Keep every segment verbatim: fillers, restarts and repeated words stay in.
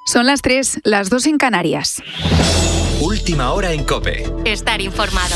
Son las tres, las dos en Canarias. Última hora en COPE. Estar informado.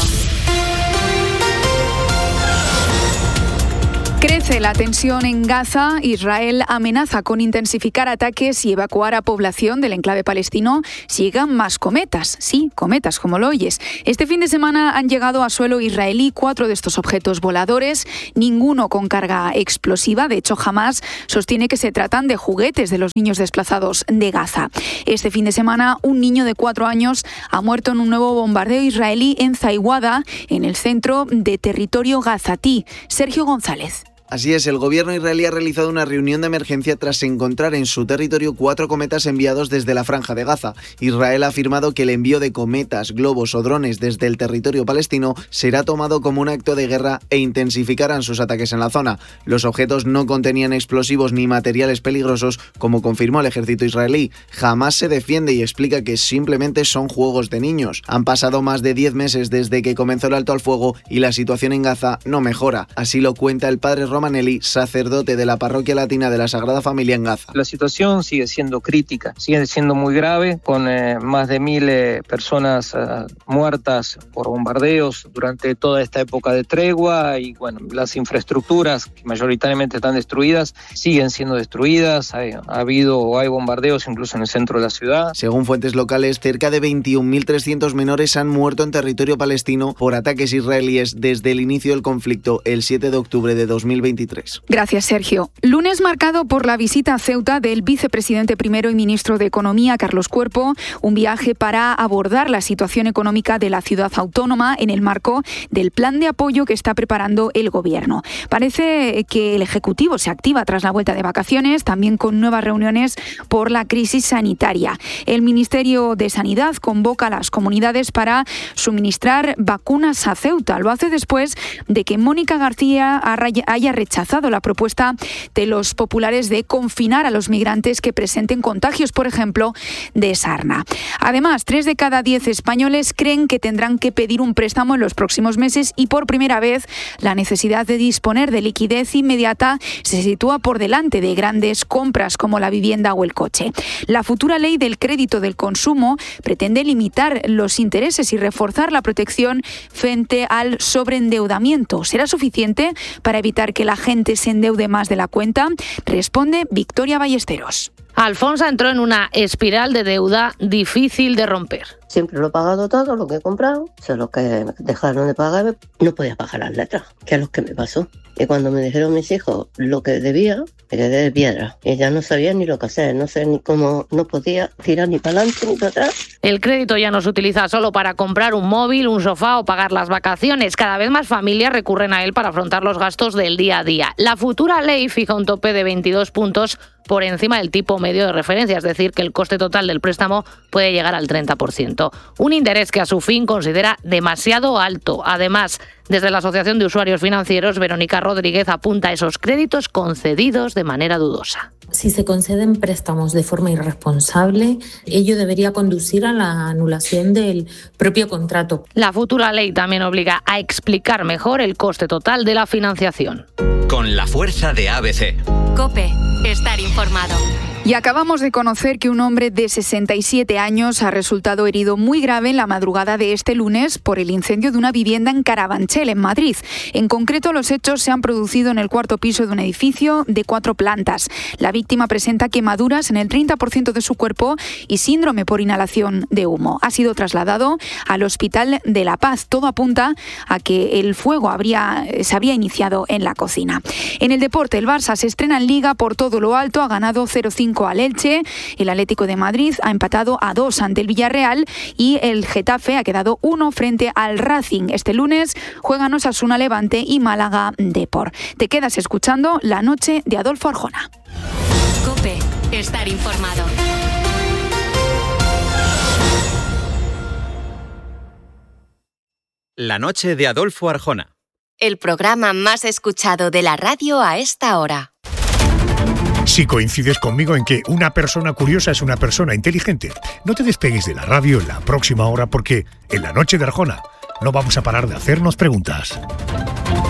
Crece la tensión en Gaza. Israel amenaza con intensificar ataques y evacuar a población del enclave palestino si llegan más cometas. Sí, cometas, como lo oyes. Este fin de semana han llegado a suelo israelí cuatro de estos objetos voladores, ninguno con carga explosiva. De hecho, Hamás sostiene que se tratan de juguetes de los niños desplazados de Gaza. Este fin de semana, un niño de cuatro años ha muerto en un nuevo bombardeo israelí en Zaiwada, en el centro de territorio gazatí. Sergio González. Así es, el gobierno israelí ha realizado una reunión de emergencia tras encontrar en su territorio cuatro cometas enviados desde la Franja de Gaza. Israel ha afirmado que el envío de cometas, globos o drones desde el territorio palestino será tomado como un acto de guerra e intensificarán sus ataques en la zona. Los objetos no contenían explosivos ni materiales peligrosos, como confirmó el ejército israelí. Hamás se defiende y explica que simplemente son juegos de niños. Han pasado más de diez meses desde que comenzó el alto al fuego y la situación en Gaza no mejora. Así lo cuenta el padre Romanelli, sacerdote de la parroquia latina de la Sagrada Familia en Gaza. La situación sigue siendo crítica, sigue siendo muy grave, con eh, más de mil eh, personas eh, muertas por bombardeos durante toda esta época de tregua y bueno, las infraestructuras que mayoritariamente están destruidas siguen siendo destruidas. Hay, ha habido o hay bombardeos incluso en el centro de la ciudad. Según fuentes locales, cerca de veintiún mil trescientos menores han muerto en territorio palestino por ataques israelíes desde el inicio del conflicto el siete de octubre de dos mil veintitrés. Gracias, Sergio. Lunes marcado por la visita a Ceuta del vicepresidente primero y ministro de Economía, Carlos Cuerpo, un viaje para abordar la situación económica de la ciudad autónoma en el marco del plan de apoyo que está preparando el gobierno. Parece que el Ejecutivo se activa tras la vuelta de vacaciones, también con nuevas reuniones por la crisis sanitaria. El Ministerio de Sanidad convoca a las comunidades para suministrar vacunas a Ceuta. Lo hace después de que Mónica García haya rechazado la propuesta de los populares de confinar a los migrantes que presenten contagios, por ejemplo, de sarna. Además, tres de cada diez españoles creen que tendrán que pedir un préstamo en los próximos meses y por primera vez la necesidad de disponer de liquidez inmediata se sitúa por delante de grandes compras como la vivienda o el coche. La futura ley del crédito del consumo pretende limitar los intereses y reforzar la protección frente al sobreendeudamiento. ¿Será suficiente para evitar que la gente se endeude más de la cuenta? Responde Victoria Ballesteros. Alfonso entró en una espiral de deuda difícil de romper. Siempre lo he pagado todo, lo que he comprado, solo que dejaron de pagar, no podía pagar las letras, que es lo que me pasó. Y cuando me dijeron mis hijos lo que debía, me quedé de piedra. Y ya no sabía ni lo que hacer, no sé ni cómo, no podía tirar ni para adelante ni para atrás. El crédito ya no se utiliza solo para comprar un móvil, un sofá o pagar las vacaciones. Cada vez más familias recurren a él para afrontar los gastos del día a día. La futura ley fija un tope de veintidós puntos por encima del tipo medio de referencia, es decir, que el coste total del préstamo puede llegar al treinta por ciento. Un interés que a su fin considera demasiado alto. Además, desde la Asociación de Usuarios Financieros, Verónica Rodríguez apunta a esos créditos concedidos de manera dudosa. Si se conceden préstamos de forma irresponsable, ello debería conducir a la anulación del propio contrato. La futura ley también obliga a explicar mejor el coste total de la financiación. Con la fuerza de A B C. COPE. Estar informado. Y acabamos de conocer que un hombre de sesenta y siete años ha resultado herido muy grave en la madrugada de este lunes por el incendio de una vivienda en Carabanchel, en Madrid. En concreto, los hechos se han producido en el cuarto piso de un edificio de cuatro plantas. La víctima presenta quemaduras en el treinta por ciento de su cuerpo y síndrome por inhalación de humo. Ha sido trasladado al Hospital de La Paz. Todo apunta a que el fuego habría, se habría iniciado en la cocina. En el deporte, el Barça se estrena en Liga por todo lo alto. Ha ganado cero cinco al Elche, el Atlético de Madrid ha empatado a dos ante el Villarreal y el Getafe ha quedado uno frente al Racing. Este lunes juegan Osasuna, Levante y Málaga Depor. Te quedas escuchando La Noche de Adolfo Arjona. COPE. Estar informado. La Noche de Adolfo Arjona. El programa más escuchado de la radio a esta hora. Si coincides conmigo en que una persona curiosa es una persona inteligente, no te despegues de la radio en la próxima hora porque en La Noche de Arjona no vamos a parar de hacernos preguntas.